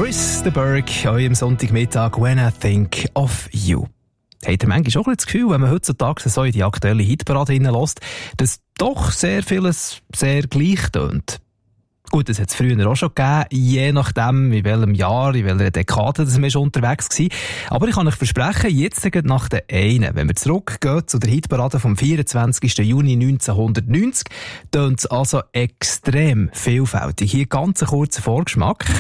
Chris de Burgh, eurem Sonntagmittag «When I Think of You». Habt ihr manchmal auch das Gefühl, wenn man heutzutage so in die aktuelle Hitparade hineinlässt, dass doch sehr vieles sehr gleich tönt? Gut, das hat es früher auch schon gegeben, je nachdem, in welchem Jahr, in welcher Dekade das wir schon unterwegs waren. Aber ich kann euch versprechen, jetzt nach der einen, wenn wir zurückgehen zu der Hitparade vom 24. Juni 1990, tönt es also extrem vielfältig. Hier ganz ein kurzer Vorgeschmack.